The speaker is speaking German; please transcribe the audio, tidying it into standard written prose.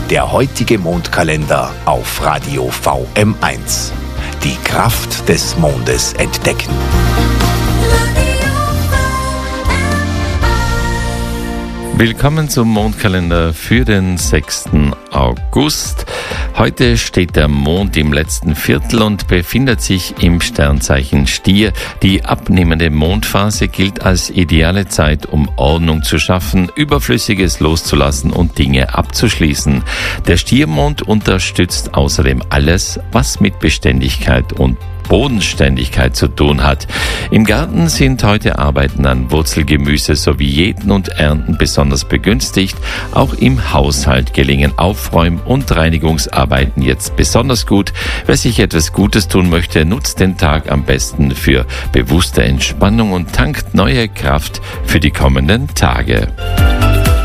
Der heutige Mondkalender auf Radio VM1. Die Kraft des Mondes entdecken. Willkommen zum Mondkalender für den 6. August. Heute steht der Mond im letzten Viertel und befindet sich im Sternzeichen Stier. Die abnehmende Mondphase gilt als ideale Zeit, um Ordnung zu schaffen, Überflüssiges loszulassen und Dinge abzuschließen. Der Stiermond unterstützt außerdem alles, was mit Beständigkeit und Bodenständigkeit zu tun hat. Im Garten sind heute Arbeiten an Wurzelgemüse sowie Jäten und Ernten besonders begünstigt. Auch im Haushalt gelingen Aufräum- und Reinigungsarbeiten jetzt besonders gut. Wer sich etwas Gutes tun möchte, nutzt den Tag am besten für bewusste Entspannung und tankt neue Kraft für die kommenden Tage.